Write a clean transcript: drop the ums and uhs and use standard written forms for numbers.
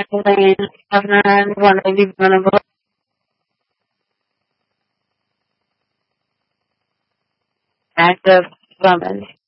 Lane, Governor, one of the vulnerable active women.